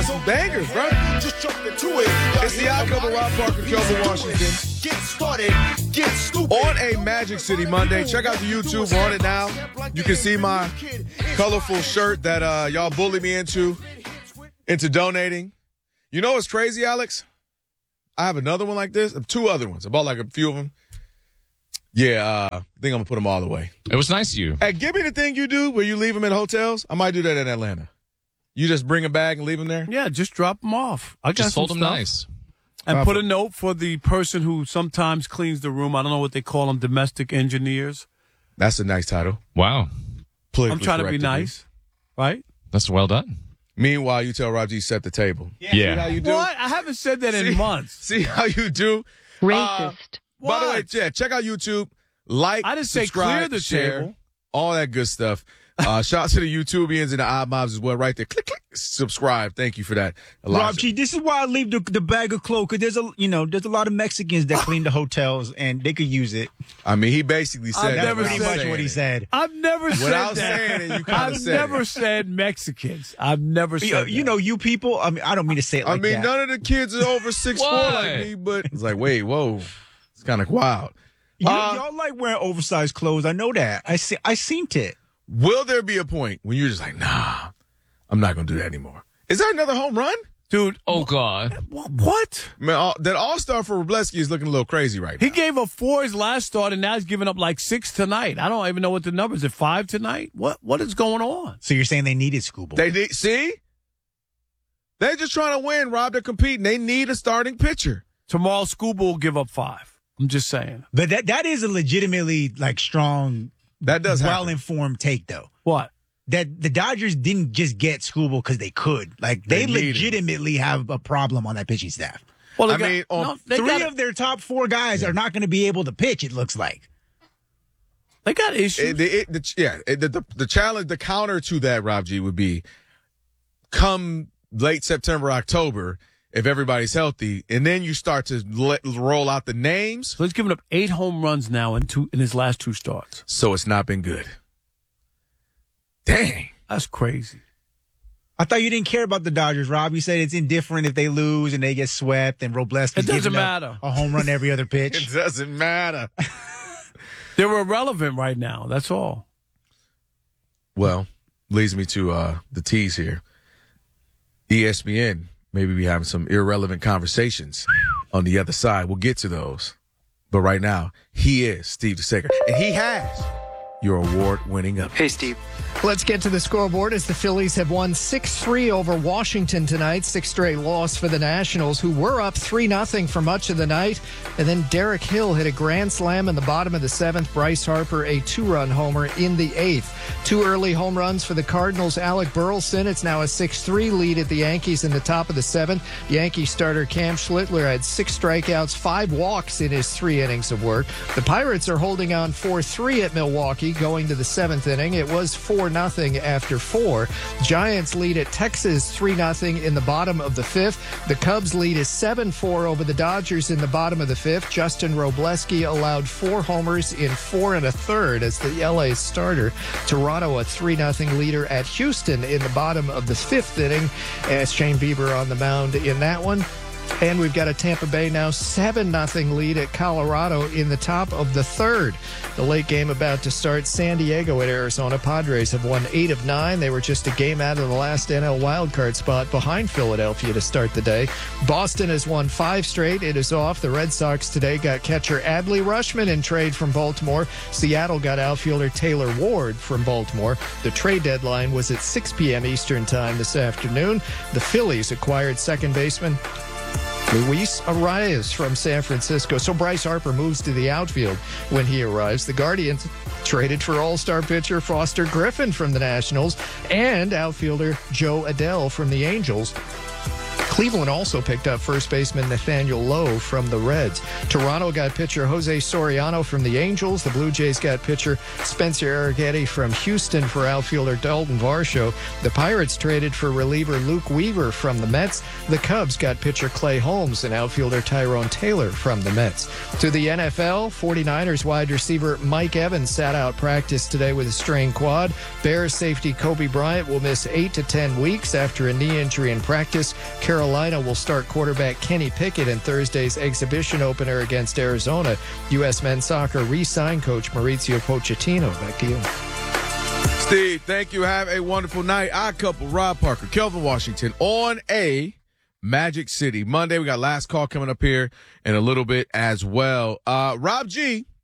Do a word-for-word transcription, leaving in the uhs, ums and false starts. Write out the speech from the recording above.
some bangers, bro. Just jump into it. It's the outcome of Rob Parker, Kelvin Washington. Get started. Get stupid. On a Magic City Monday. Check out the YouTube. We're on it now. You can see my colorful shirt that uh, y'all bullied me into, into donating. You know what's crazy, Alex? I have another one like this. Two other ones. I bought like a few of them. Yeah, uh, I think I'm going to put them all away. It was nice of you. Hey, give me the thing you do where you leave them in hotels. I might do that in Atlanta. You just bring a bag and leave them there? Yeah, just drop them off. I got just some hold them stuff. nice. And put a note for the person who sometimes cleans the room. I don't know what they call them, domestic engineers. That's a nice title. Wow. Politically I'm trying to be correct nice, right? That's well done. Meanwhile, you tell Rob G set the table. Yeah. See how you do? What? I haven't said that see, in months. See how you do? Racist. Uh, by the way, yeah, check out YouTube. Like, I didn't say subscribe, clear the share, table. all that good stuff. Uh, shout out to the YouTubians and the odd mobs as well, right there. Click, click, subscribe. Thank you for that, Elijah. Rob G, this is why I leave the, the bag of clothes, because there's a you know there's a lot of Mexicans that clean the hotels and they could use it. I mean, he basically said I've that never without said Pretty much saying what he it. said. I've never said Without that. saying it, you kind of I've said never it. said Mexicans. I've never said You, that. you know, you people. I mean, I don't mean to say it I like mean, that. none of the kids are over six four What? like me, but it's like, wait, whoa, it's kind of wild. You, Uh, y'all like wearing oversized clothes. I know that. I see. I seen it. Will there be a point when you're just like, nah, I'm not gonna do that anymore? Is there another home run? Dude, Oh, God. wh- what? Man, all, that all-star for Robleski is looking a little crazy right now. He gave up four his last start, and now he's giving up like six tonight. I don't even know what the number is. Is it five tonight? What What is going on? So you're saying they needed Scooble? They need, see? They're just trying to win, Rob. They're competing. They need a starting pitcher. Tomorrow, Scuba will give up five. I'm just saying. but that that is a legitimately like strong, That does happen. well-informed take, though. What? That the Dodgers didn't just get Scooble because they could. Like they, They need him. legitimately have a problem on that pitching staff. Well, they I got- mean, on no, they Three got, of their top four guys are not going to be able to pitch. It looks like. they got issues. It, it, the, yeah, it, the, the the challenge, the counter to that, Rob G, would be come late September, October, if everybody's healthy, and then you start to let, roll out the names. so he's given up eight home runs now in two in his last two starts. So it's not been good. Dang. That's crazy. I thought you didn't care about the Dodgers, Rob. You said it's indifferent if they lose and they get swept, and Robleski's It doesn't giving up matter. a home run every other It pitch. doesn't matter. They're irrelevant right now. That's all. Well, leads me to uh, the tease here. E S P N maybe be having some irrelevant conversations on the other side. We'll get to those. But right now, he is Steve DeSager, and he has your award-winning up. Hey, Steve. Let's get to the scoreboard as the Phillies have won six three over Washington tonight. Six straight loss for the Nationals, who were up three nothing for much of the night. And then Derek Hill hit a grand slam in the bottom of the seventh. Bryce Harper a two-run homer in the eighth. Two early home runs for the Cardinals. Alec Burleson. It's now a six three lead at the Yankees in the top of the seventh. Yankee starter Cam Schlittler had six strikeouts, five walks in his three innings of work. The Pirates are holding on four three at Milwaukee going to the seventh inning. It was four nothing after four. Giants lead at Texas three nothing in the bottom of the fifth. The Cubs lead is seven four over the Dodgers in the bottom of the fifth. Justin Robleski allowed four homers in four and a third as the L A starter. Toronto a three nothing leader at Houston in the bottom of the fifth inning as Shane Bieber on the mound in that one. And we've got a Tampa Bay now seven nothing lead at Colorado in the top of the third. The late game about to start. San Diego at Arizona. Padres have won eight of nine. They were just a game out of the last N L wildcard spot behind Philadelphia to start the day. Boston has won five straight. It is off. The Red Sox today got catcher Adley Rutschman in trade from Baltimore. Seattle got outfielder Taylor Ward from Baltimore. The trade deadline was at six p.m. Eastern time this afternoon. The Phillies acquired second baseman Luis Arias from San Francisco. So Bryce Harper moves to the outfield when he arrives. The Guardians traded for all-star pitcher Foster Griffin from the Nationals and outfielder Joe Adele from the Angels. Cleveland also picked up first baseman Nathaniel Lowe from the Reds. Toronto got pitcher Jose Soriano from the Angels. The Blue Jays got pitcher Spencer Arrighetti from Houston for outfielder Dalton Varsho. The Pirates traded for reliever Luke Weaver from the Mets. The Cubs got pitcher Clay Holmes and outfielder Tyrone Taylor from the Mets. To the N F L, 49ers wide receiver Mike Evans sat out practice today with a strained quad. Bears safety Kobe Bryant will miss eight to ten weeks after a knee injury in practice. Carolina will start quarterback Kenny Pickett in Thursday's exhibition opener against Arizona. U S men's soccer re-signed coach Mauricio Pochettino. Back to you. Steve, thank you. Have a wonderful night. Our couple, Rob Parker, Kelvin Washington, on a Magic City Monday. We got last call coming up here in a little bit as well. Uh, Rob G.